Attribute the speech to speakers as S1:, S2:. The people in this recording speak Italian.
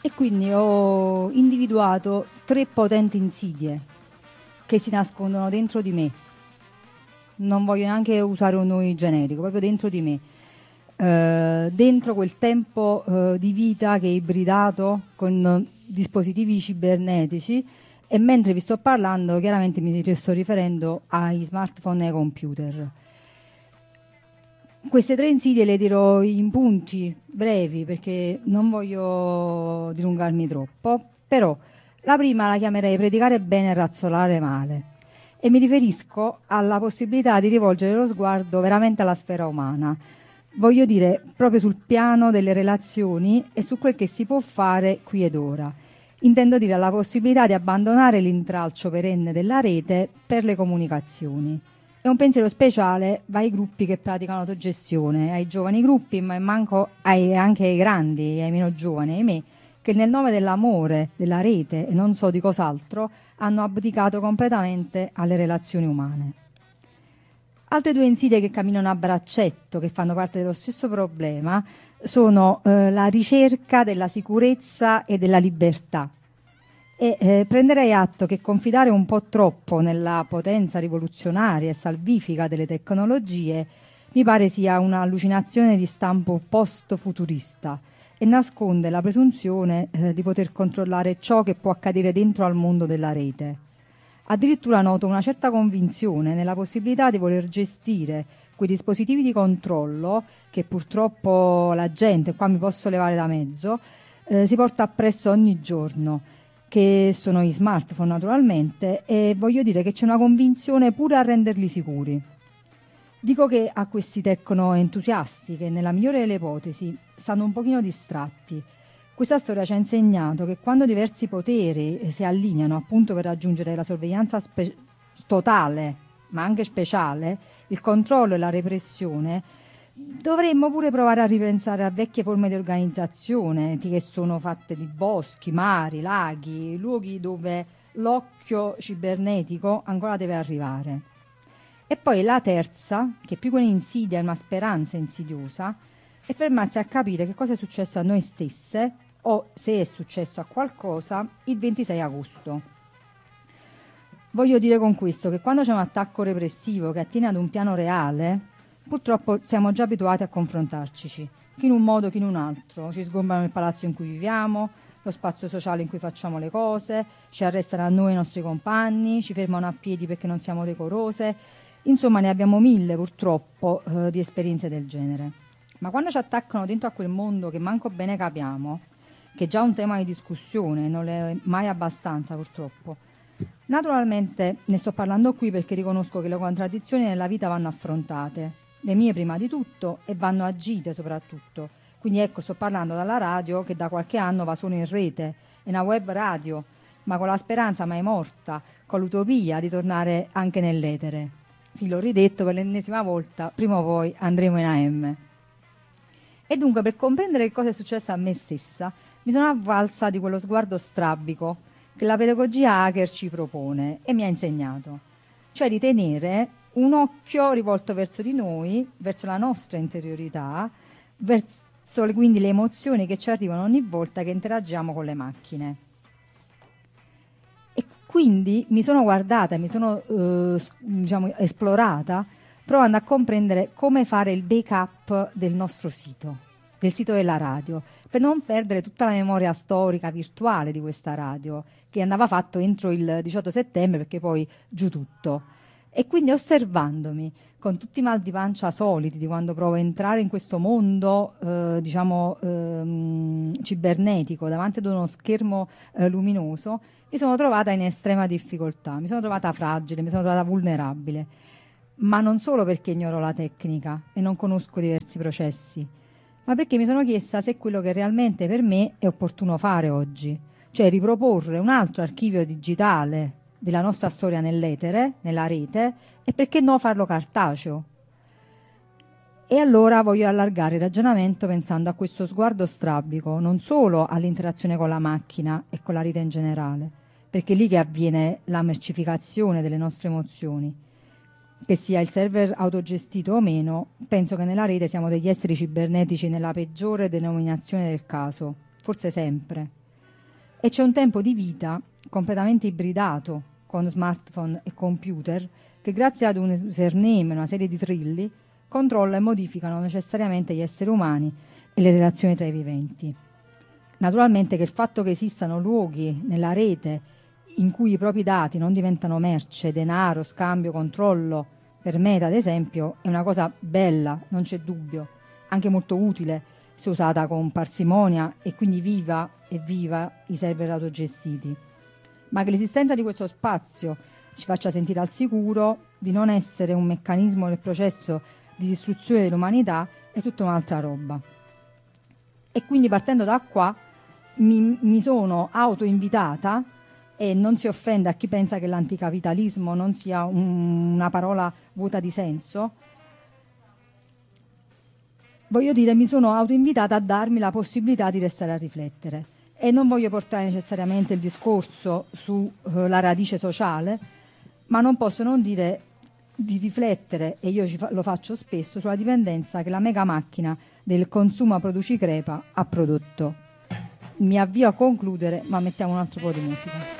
S1: E quindi ho individuato 3 potenti insidie che si nascondono dentro di me. Non voglio neanche usare un nome generico, proprio dentro di me. Dentro quel tempo di vita che è ibridato con dispositivi cibernetici, e mentre vi sto parlando chiaramente mi sto riferendo ai smartphone e ai computer. Queste 3 insidie le dirò in punti brevi perché non voglio dilungarmi troppo, però la prima la chiamerei predicare bene e razzolare male, e mi riferisco alla possibilità di rivolgere lo sguardo veramente alla sfera umana. Voglio dire proprio sul piano delle relazioni e su quel che si può fare qui ed ora. Intendo dire la possibilità di abbandonare l'intralcio perenne della rete per le comunicazioni. E un pensiero speciale va ai gruppi che praticano autogestione, ai giovani gruppi, ma manco anche ai grandi, ai meno giovani, ai me, che nel nome dell'amore, della rete e non so di cos'altro, hanno abdicato completamente alle relazioni umane. Altre 2 insidie che camminano a braccetto, che fanno parte dello stesso problema, sono la ricerca della sicurezza e della libertà. E prenderei atto che confidare un po' troppo nella potenza rivoluzionaria e salvifica delle tecnologie mi pare sia un'allucinazione di stampo post-futurista e nasconde la presunzione di poter controllare ciò che può accadere dentro al mondo della rete. Addirittura noto una certa convinzione nella possibilità di voler gestire quei dispositivi di controllo che purtroppo la gente, qua mi posso levare da mezzo, si porta appresso ogni giorno, che sono gli smartphone naturalmente, e voglio dire che c'è una convinzione pure a renderli sicuri. Dico che a questi tecno-entusiasti, che nella migliore delle ipotesi stanno un pochino distratti, questa storia ci ha insegnato che quando diversi poteri si allineano appunto per raggiungere la sorveglianza totale, ma anche speciale, il controllo e la repressione, dovremmo pure provare a ripensare a vecchie forme di organizzazione che sono fatte di boschi, mari, laghi, luoghi dove l'occhio cibernetico ancora deve arrivare. E poi la terza, che più che un'insidia è una speranza insidiosa, è fermarsi a capire che cosa è successo a noi stesse o se è successo a qualcosa il 26 agosto. Voglio dire con questo che quando c'è un attacco repressivo che attiene ad un piano reale, purtroppo siamo già abituati a confrontarci, chi in un modo, chi in un altro. Ci sgombrano il palazzo in cui viviamo, lo spazio sociale in cui facciamo le cose, ci arrestano a noi e ai nostri compagni, ci fermano a piedi perché non siamo decorose. Insomma, ne abbiamo 1000 purtroppo di esperienze del genere. Ma quando ci attaccano dentro a quel mondo che manco bene capiamo, che è già un tema di discussione, non è mai abbastanza purtroppo, naturalmente ne sto parlando qui perché riconosco che le contraddizioni nella vita vanno affrontate, le mie prima di tutto, e vanno agite soprattutto. Quindi ecco, sto parlando dalla radio che da qualche anno va solo in rete, è una web radio, ma con la speranza mai morta, con l'utopia di tornare anche nell'etere. Sì, l'ho ridetto per l'ennesima volta, prima o poi andremo in AM. E dunque, per comprendere che cosa è successo a me stessa, mi sono avvalsa di quello sguardo strabico che la pedagogia hacker ci propone e mi ha insegnato, cioè di tenere un occhio rivolto verso di noi, verso la nostra interiorità, verso quindi le emozioni che ci arrivano ogni volta che interagiamo con le macchine. E quindi mi sono guardata, mi sono esplorata, provando a comprendere come fare il backup del nostro sito, del sito della radio, per non perdere tutta la memoria storica virtuale di questa radio, che andava fatto entro il 18 settembre perché poi giù tutto. E quindi osservandomi con tutti i mal di pancia soliti di quando provo a entrare in questo mondo cibernetico davanti ad uno schermo luminoso, mi sono trovata in estrema difficoltà, mi sono trovata fragile, mi sono trovata vulnerabile, ma non solo perché ignoro la tecnica e non conosco diversi processi, ma perché mi sono chiesta se è quello che realmente per me è opportuno fare oggi, cioè riproporre un altro archivio digitale della nostra storia nell'etere, nella rete, e perché no farlo cartaceo. E allora voglio allargare il ragionamento pensando a questo sguardo strabico, non solo all'interazione con la macchina e con la rete in generale, perché è lì che avviene la mercificazione delle nostre emozioni. Che sia il server autogestito o meno, penso che nella rete siamo degli esseri cibernetici nella peggiore denominazione del caso, forse sempre. e c'è un tempo di vita completamente ibridato con smartphone e computer che grazie ad un username e una serie di trilli controlla e modificano necessariamente gli esseri umani e le relazioni tra i viventi. Naturalmente che il fatto che esistano luoghi nella rete in cui i propri dati non diventano merce, denaro, scambio, controllo, per Meta ad esempio, è una cosa bella, non c'è dubbio, anche molto utile se usata con parsimonia e quindi viva i server autogestiti. Ma che l'esistenza di questo spazio ci faccia sentire al sicuro di non essere un meccanismo nel processo di distruzione dell'umanità è tutta un'altra roba. E quindi partendo da qua mi sono autoinvitata, e non si offenda a chi pensa che l'anticapitalismo non sia una parola vuota di senso, voglio dire, mi sono autoinvitata a darmi la possibilità di restare a riflettere. E non voglio portare necessariamente il discorso sulla radice sociale, ma non posso non dire di riflettere, e io lo faccio spesso, sulla dipendenza che la mega macchina del consuma produci crepa ha prodotto. Mi avvio a concludere, ma mettiamo un altro po' di musica.